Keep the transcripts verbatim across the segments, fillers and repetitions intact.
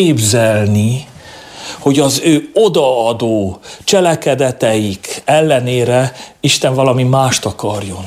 képzelni, hogy az ő odaadó cselekedeteik ellenére Isten valami mást akarjon.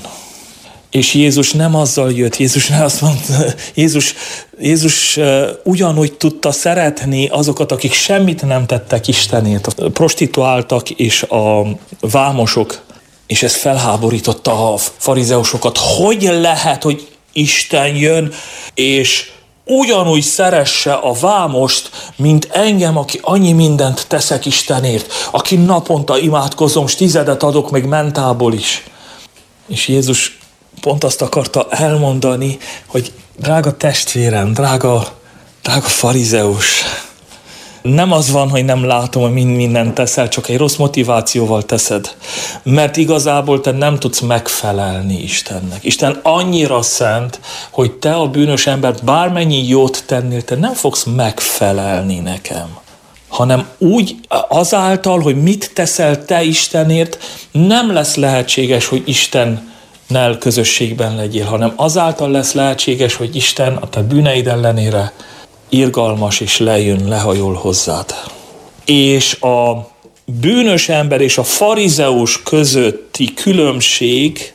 És Jézus nem azzal jött, Jézus nem azt mondta, Jézus, Jézus ugyanúgy tudta szeretni azokat, akik semmit nem tettek Istenért, a prostituáltak és a vámosok, és ez felháborította a farizeusokat. Hogy lehet, hogy Isten jön, és ugyanúgy szeresse a vámost, mint engem, aki annyi mindent teszek Istenért, aki naponta imádkozom, s tizedet adok még mentából is. És Jézus pont azt akarta elmondani, hogy drága testvérem, drága, drága farizeus, nem az van, hogy nem látom, hogy mind mindent teszel, csak egy rossz motivációval teszed. Mert igazából te nem tudsz megfelelni Istennek. Isten annyira szent, hogy te a bűnös embert bármennyi jót tennél, te nem fogsz megfelelni nekem. Hanem úgy azáltal, hogy mit teszel te Istenért, nem lesz lehetséges, hogy Istennel közösségben legyél, hanem azáltal lesz lehetséges, hogy Isten a te bűneid ellenére irgalmas és lejön, lehajol hozzád. És a bűnös ember és a farizeus közötti különbség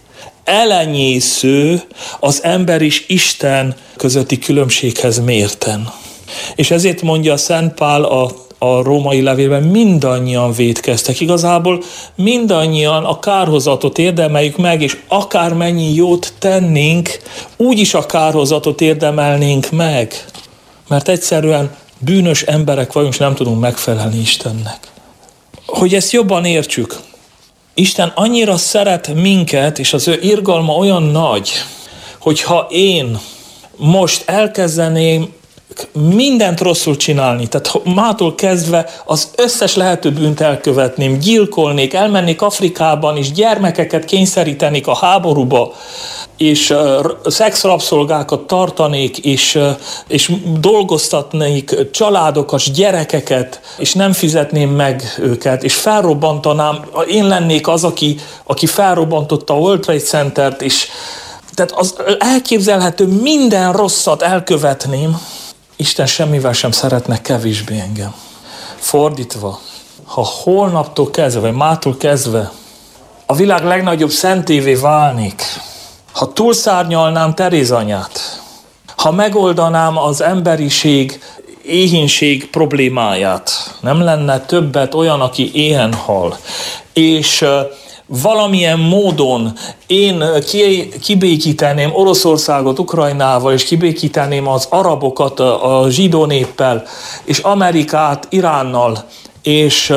elenyésző az ember és Isten közötti különbséghez mérten. És ezért mondja Szent Pál a, a római levélben, mindannyian vétkeztek. Igazából mindannyian a kárhozatot érdemeljük meg, és akármennyi jót tennénk, úgyis a kárhozatot érdemelnénk meg. Mert egyszerűen bűnös emberek vagyunk, és nem tudunk megfelelni Istennek. Hogy ezt jobban értsük, Isten annyira szeret minket, és az ő irgalma olyan nagy, hogyha én most elkezdeném mindent rosszul csinálni, tehát mától kezdve az összes lehető bűnt elkövetném, gyilkolnék, elmennék Afrikában, és gyermekeket kényszerítenék a háborúba, és uh, szexrabszolgákat tartanék, és, uh, és dolgoztatnék családokat, gyerekeket, és nem fizetném meg őket, és felrobbantanám, én lennék az, aki, aki felrobbantotta a World Trade Centert, és tehát az elképzelhető minden rosszat elkövetném, Isten semmivel sem szeretne kevésbé engem. Fordítva, ha holnaptól kezdve, vagy mától kezdve a világ legnagyobb szentévé válnék, ha túlszárnyalnám Teréz anyát, ha megoldanám az emberiség éhínség problémáját, nem lenne többet olyan, aki éhen hal, és valamilyen módon én kibékíteném Oroszországot Ukrajnával, és kibékíteném az arabokat a zsidó néppel, és Amerikát Iránnal, és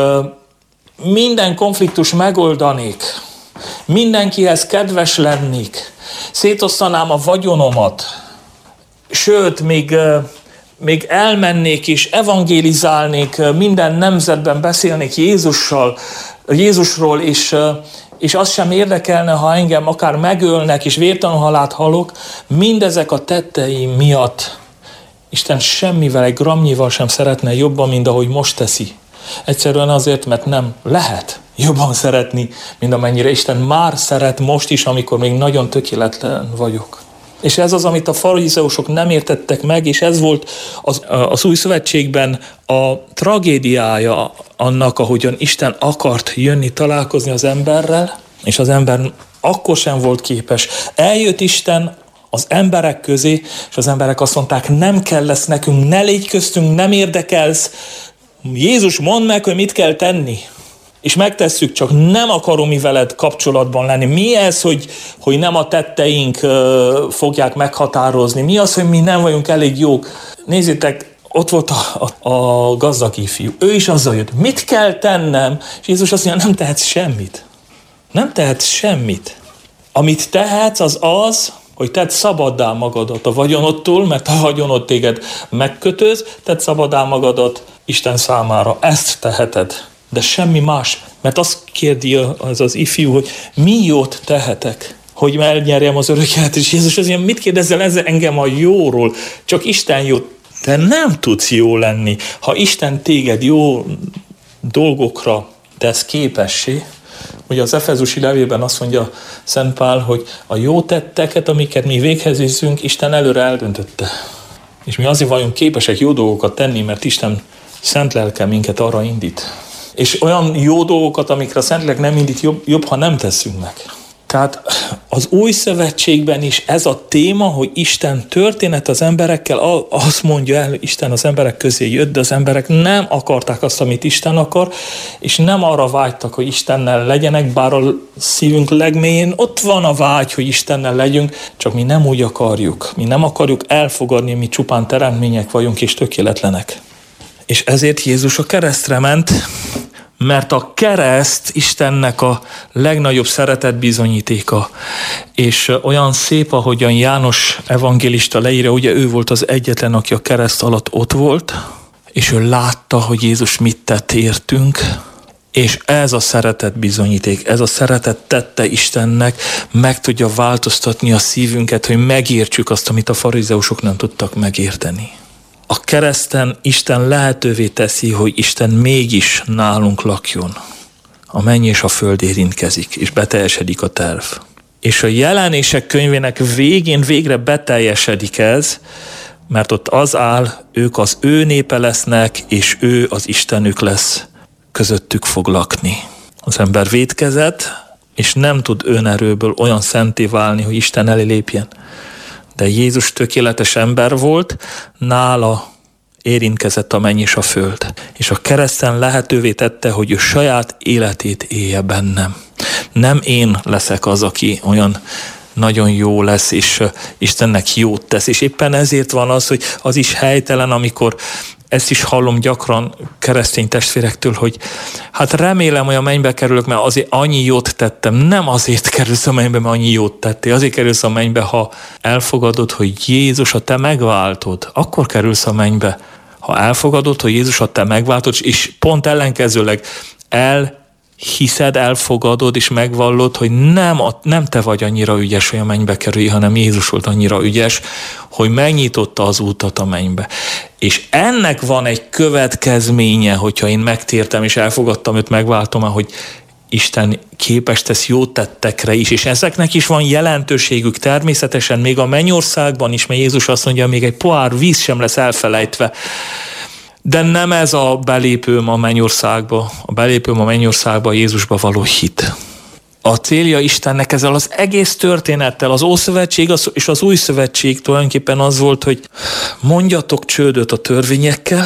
minden konfliktus megoldanék, mindenkihez kedves lennék, szétosztanám a vagyonomat, sőt, még, még elmennék és evangélizálnék, minden nemzetben beszélnék Jézussal, Jézusról, és, és az sem érdekelne, ha engem akár megölnek, és vértanú halált halok, mindezek a tetteim miatt Isten semmivel, egy grammnyival sem szeretne jobban, mint ahogy most teszi. Egyszerűen azért, mert nem lehet jobban szeretni, mint amennyire Isten már szeret most is, amikor még nagyon tökéletlen vagyok. És ez az, amit a farizeusok nem értettek meg, és ez volt az, az új szövetségben a tragédiája annak, ahogyan Isten akart jönni, találkozni az emberrel, és az ember akkor sem volt képes. Eljött Isten az emberek közé, és az emberek azt mondták, nem kell lesz nekünk, ne légy köztünk, nem érdekelsz. Jézus, mondd meg, hogy mit kell tenni. És megtesszük, csak nem akarom mi veled kapcsolatban lenni. Mi ez, hogy, hogy nem a tetteink uh, fogják meghatározni? Mi az, hogy mi nem vagyunk elég jók? Nézzétek, ott volt a, a, a gazdag ifjú. Ő is azzal jött. Mit kell tennem? És Jézus azt mondja, nem tehetsz semmit. Nem tehetsz semmit. Amit tehetsz, az az, hogy tedd szabaddá magadat a vagyonodtól, mert a vagyonod téged megkötöz, tedd szabaddá magadat Isten számára. Ezt teheted. De semmi más. Mert azt kérdi az az ifjú, hogy mi jót tehetek, hogy elnyerjem az örök életet. És Jézus az ilyen, mit kérdezel ezzel engem a jóról? Csak Isten jó. Te nem tudsz jó lenni. Ha Isten téged jó dolgokra tesz képessé, ugye az Efezusi levélben azt mondja Szent Pál, hogy a jó tetteket, amiket mi véghez viszünk, Isten előre eldöntötte. És mi azért vagyunk képesek jó dolgokat tenni, mert Isten szent lelke minket arra indít. És olyan jó dolgokat, amikre a Szentlélek nem indít, jobb, jobb, ha nem teszünk meg. Tehát az Új Szövetségben is ez a téma, hogy Isten történet az emberekkel, azt mondja el, hogy Isten az emberek közé jött, de az emberek nem akarták azt, amit Isten akar, és nem arra vágytak, hogy Istennel legyenek, bár a szívünk legmélyén ott van a vágy, hogy Istennel legyünk, csak mi nem úgy akarjuk. Mi nem akarjuk elfogadni, mi csupán teremtmények vagyunk és tökéletlenek. És ezért Jézus a keresztre ment, mert a kereszt Istennek a legnagyobb szeretet bizonyítéka. És olyan szép, ahogyan János evangélista leírja, ugye ő volt az egyetlen, aki a kereszt alatt ott volt, és ő látta, hogy Jézus mit tett értünk, és ez a szeretet bizonyíték, ez a szeretet tette Istennek, meg tudja változtatni a szívünket, hogy megértsük azt, amit a farizeusok nem tudtak megérteni. A kereszten Isten lehetővé teszi, hogy Isten mégis nálunk lakjon. A menny és a föld érintkezik, és beteljesedik a terv. És a Jelenések könyvének végén végre beteljesedik ez, mert ott az áll, ők az ő népe lesznek, és ő az Istenük lesz, közöttük fog lakni. Az ember vétkezett, és nem tud önerőből olyan szenté válni, hogy Isten elé lépjen. De Jézus tökéletes ember volt, nála érintkezett a menny és a föld. És a kereszten lehetővé tette, hogy ő saját életét élje bennem. Nem én leszek az, aki olyan nagyon jó lesz, és Istennek jót tesz. És éppen ezért van az, hogy az is helytelen, amikor ezt is hallom gyakran keresztény testvérektől, hogy hát remélem, hogy a mennybe kerülök, mert azért annyi jót tettem. Nem azért kerülsz a mennybe, mert annyi jót tettél. Azért kerülsz a mennybe, ha elfogadod, hogy Jézus a te megváltod, akkor kerülsz a mennybe. Ha elfogadod, hogy Jézus a te megváltod, és pont ellenkezőleg elhiszed, elfogadod, és megvallod, hogy nem, nem te vagy annyira ügyes, hogy a mennybe kerülj, hanem Jézus volt annyira ügyes, hogy megnyitotta az útat a mennybe. És ennek van egy következménye, hogyha én megtértem és elfogadtam őt, megváltom, hogy Isten képes tesz jó tettekre is, és ezeknek is van jelentőségük természetesen, még a mennyországban is, mert Jézus azt mondja, még egy pohár víz sem lesz elfelejtve. De nem ez a belépőm a mennyországba. A belépőm a mennyországba Jézusba való hit. A célja Istennek ezzel az egész történettel, az Ószövetség és az Új Szövetség tulajdonképpen az volt, hogy mondjatok csődöt a törvényekkel,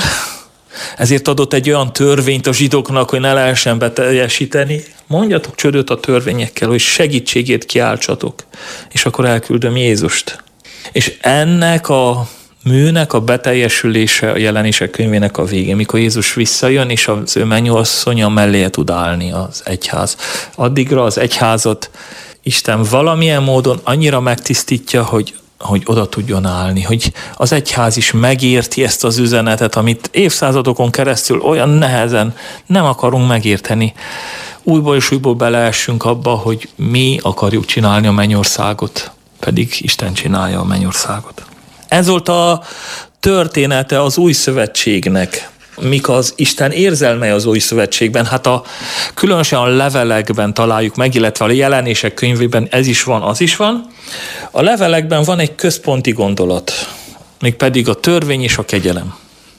ezért adott egy olyan törvényt a zsidóknak, hogy ne lehessen beteljesíteni. Mondjatok csődöt a törvényekkel, hogy segítségét kiáltsatok, és akkor elküldöm Jézust. És ennek a műnek a beteljesülése a Jelenések könyvének a végén, mikor Jézus visszajön, és az ő mennyországja mellé tud állni az egyház. Addigra az egyházat Isten valamilyen módon annyira megtisztítja, hogy hogy oda tudjon állni, hogy az egyház is megérti ezt az üzenetet, amit évszázadokon keresztül olyan nehezen nem akarunk megérteni. Újból és újból beleessünk abba, hogy mi akarjuk csinálni a mennyországot, pedig Isten csinálja a mennyországot. Ez volt a története az Új Szövetségnek. Mik az Isten érzelmei az Új Szövetségben? Hát a, különösen a levelekben találjuk meg, illetve a Jelenések könyvében ez is van, az is van. A levelekben van egy központi gondolat, mégpedig a törvény és a kegyelem.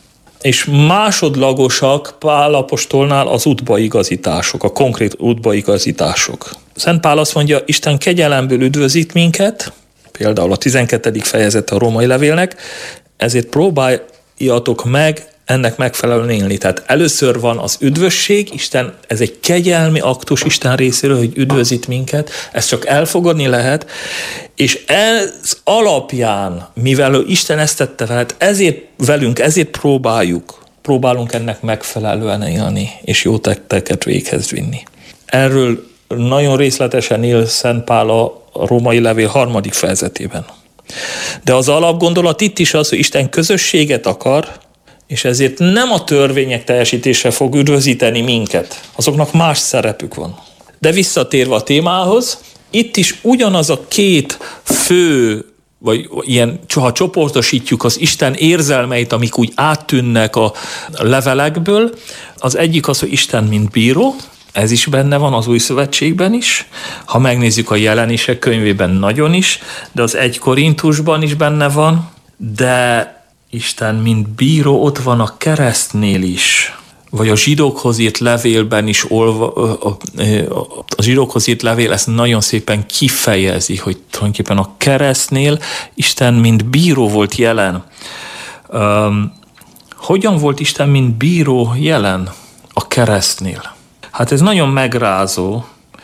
És másodlagosak Pál apostolnál az útbaigazítások, a konkrét útbaigazítások. Szent Pál azt mondja, Isten kegyelemből üdvözít minket, például a tizenkettedik fejezet a római levélnek, ezért próbáljatok meg ennek megfelelően élni. Tehát először van az üdvösség, Isten, ez egy kegyelmi aktus Isten részéről, hogy üdvözít minket, ezt csak elfogadni lehet, és ez alapján, mivel Isten ezt tette veled, ezért velünk, ezért próbáljuk, próbálunk ennek megfelelően élni, és jó tetteket véghez vinni. Erről nagyon részletesen él Szent Pál a római levél harmadik fejezetében. De az alapgondolat itt is az, hogy Isten közösséget akar, és ezért nem a törvények teljesítése fog üdvözíteni minket. Azoknak más szerepük van. De visszatérve a témához, itt is ugyanaz a két fő, vagy ilyen, ha csoportosítjuk az Isten érzelmeit, amik úgy áttűnnek a levelekből, az egyik az, hogy Isten mint bíró, ez is benne van az Új Szövetségben is, ha megnézzük a Jelenések könyvében nagyon is, de az egy Korintusban is benne van, de Isten, mint bíró, ott van a keresztnél is, vagy a zsidókhoz írt levélben is olva, a zsidókhoz írt levél ezt nagyon szépen kifejezi, hogy tulajdonképpen a keresztnél Isten mint bíró volt jelen. Um, hogyan volt Isten mint bíró jelen a keresztnél? Hát ez nagyon megrázó,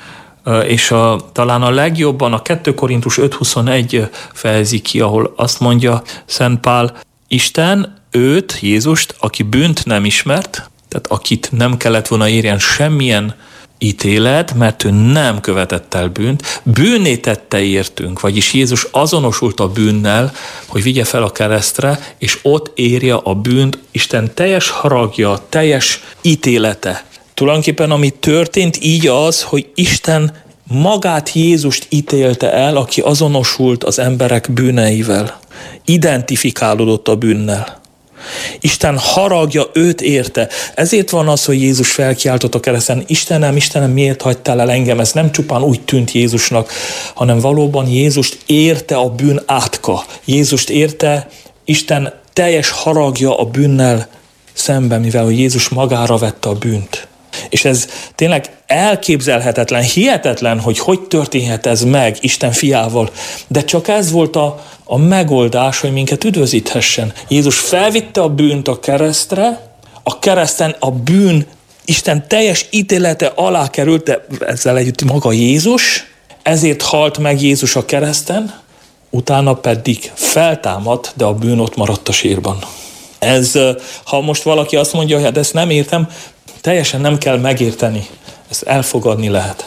és a, talán a legjobban a kettő Korintus öt huszonegy fejezi ki, ahol azt mondja Szent Pál, Isten őt, Jézust, aki bűnt nem ismert, tehát akit nem kellett volna érjen semmilyen ítélet, mert ő nem követett el bűnt, bűnné tette értünk, vagyis Jézus azonosult a bűnnel, hogy vigye fel a keresztre, és ott érje a bűnt, Isten teljes haragja, teljes ítélete. Tulajdonképpen ami történt így az, hogy Isten magát Jézust ítélte el, aki azonosult az emberek bűneivel, identifikálódott a bűnnel. Isten haragja őt érte. Ezért van az, hogy Jézus felkiáltott a kereszten, Istenem, Istenem, miért hagytál el engem? Ez nem csupán úgy tűnt Jézusnak, hanem valóban Jézust érte a bűn átka. Jézust érte Isten teljes haragja a bűnnel szemben, mivel Jézus magára vette a bűnt. És ez tényleg elképzelhetetlen, hihetetlen, hogy hogy történhet ez meg Isten fiával. De csak ez volt a, a megoldás, hogy minket üdvözíthessen. Jézus felvitte a bűnt a keresztre, a kereszten a bűn Isten teljes ítélete alá került, de ezzel együtt maga Jézus, ezért halt meg Jézus a kereszten, utána pedig feltámadt, de a bűn ott maradt a sírban. Ez, ha most valaki azt mondja, hogy hát ezt nem értem, teljesen nem kell megérteni, ezt elfogadni lehet.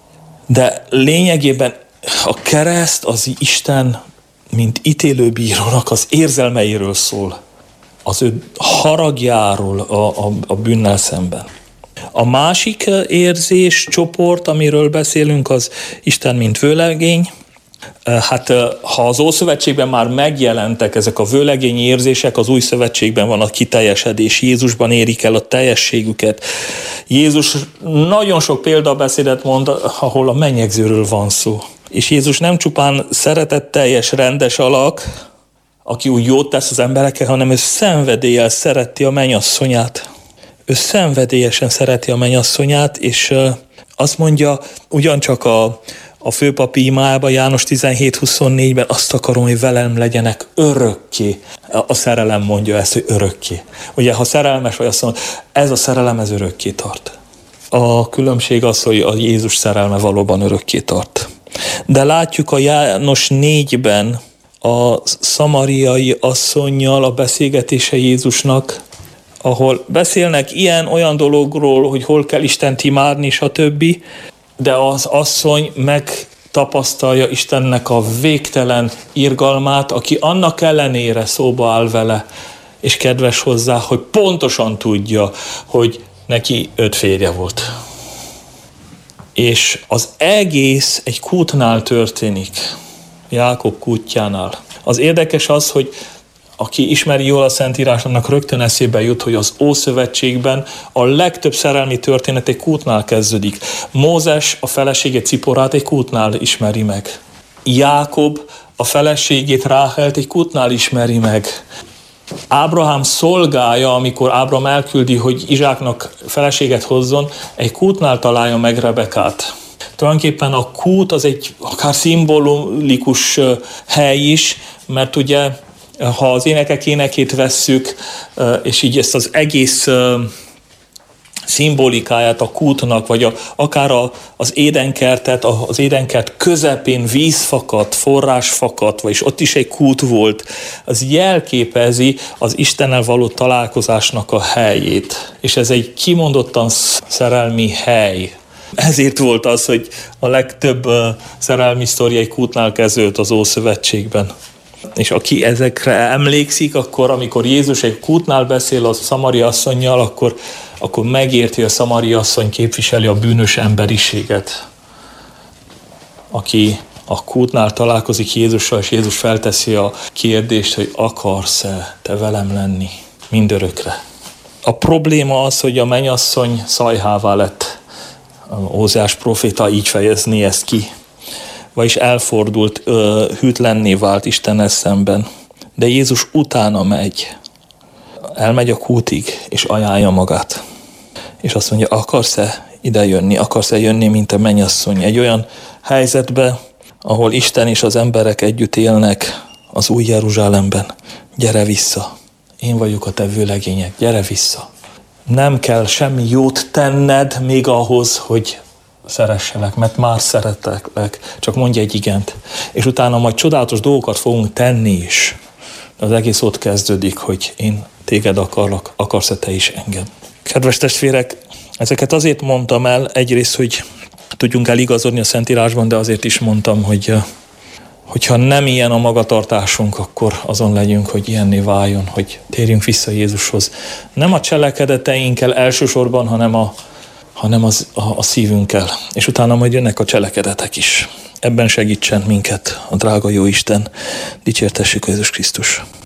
De lényegében a kereszt az Isten, mint ítélőbírónak az érzelmeiről szól, az ő haragjáról a, a, a bűnnel szemben. A másik érzés csoport, amiről beszélünk, az Isten, mint vőlegény. Hát ha az Ószövetségben már megjelentek ezek a vőlegényi érzések, az Új Szövetségben van a kiteljesedés. Jézusban érik el a teljességüket. Jézus nagyon sok példabeszédet mond, ahol a mennyegzőről van szó. És Jézus nem csupán szeretetteljes, rendes alak, aki úgy jót tesz az emberekkel, hanem ő szenvedéllyel szereti a mennyasszonyát. Ő szenvedélyesen szereti a mennyasszonyát, és azt mondja, ugyancsak a A főpapi imájában, János tizenhét huszonnégyben azt akarom, hogy velem legyenek örökké. A szerelem mondja ezt, hogy örökké. Ugye, ha szerelmes vagy, azt mondja, ez a szerelem, ez örökké tart. A különbség az, hogy a Jézus szerelme valóban örökké tart. De látjuk a János négyben a szamariai asszonnyal a beszélgetése Jézusnak, ahol beszélnek ilyen-olyan dologról, hogy hol kell Istent imádni, stb., de az asszony megtapasztalja Istennek a végtelen irgalmát, aki annak ellenére szóba áll vele, és kedves hozzá, hogy pontosan tudja, hogy neki öt férje volt. És az egész egy kútnál történik, Jákob kútjánál. Az érdekes az, hogy aki ismeri jól a Szentírás, annak rögtön eszébe jut, hogy az Ószövetségben a legtöbb szerelmi történet egy kútnál kezdődik. Mózes a felesége Ciporát egy kútnál ismeri meg. Jákob a feleségét Ráhelt egy kútnál ismeri meg. Ábrahám szolgája, amikor Ábrahám elküldi, hogy Izsáknak feleséget hozzon, egy kútnál találja meg Rebekát. Tulajdonképpen a kút az egy akár szimbolikus hely is, mert ugye ha az énekek énekét vesszük, és így ezt az egész szimbolikáját a kútnak, vagy a, akár a, az édenkertet, az édenkert közepén víz fakadt, forrás fakadt, vagyis ott is egy kút volt, az jelképezi az Istennel való találkozásnak a helyét. És ez egy kimondottan szerelmi hely. Ezért volt az, hogy a legtöbb szerelmi sztoria egy kútnál kezdődött az Ószövetségben. És aki ezekre emlékszik, akkor amikor Jézus egy kútnál beszél a szamari asszonnyal, akkor, akkor megérti, hogy a szamari asszony képviseli a bűnös emberiséget, aki a kútnál találkozik Jézussal, és Jézus felteszi a kérdést, hogy akarsz-e te velem lenni mindörökre. A probléma az, hogy a mennyasszony szajhává lett. Ózeás proféta így fejezni ezt ki. Vagyis elfordult, hűtlenné vált Istennel szemben. de Jézus utána megy. Elmegy a kútig, és ajánlja magát. És azt mondja, akarsz-e ide jönni, akarsz-e jönni, mint a mennyasszony. Egy olyan helyzetbe, ahol Isten és az emberek együtt élnek az új Jeruzsálemben. Gyere vissza. Én vagyok a te vőlegények. Gyere vissza. Nem kell semmi jót tenned még ahhoz, hogy szeresselek, mert már szeretlek. Csak mondj egy igent. És utána majd csodálatos dolgokat fogunk tenni is. Az egész ott kezdődik, hogy én téged akarlak, akarsz-e te is engem. Kedves testvérek, ezeket azért mondtam el, egyrészt, hogy tudjunk eligazodni a Szentírásban, de azért is mondtam, hogy hogyha nem ilyen a magatartásunk, akkor azon legyünk, hogy ilyenné váljon, hogy térjünk vissza Jézushoz. Nem a cselekedeteinkkel elsősorban, hanem a, hanem az, a, a szívünkkel. És utána majd jönnek a cselekedetek is. Ebben segítsen minket a drága jó Isten. Dicsértessük Jézus Krisztus.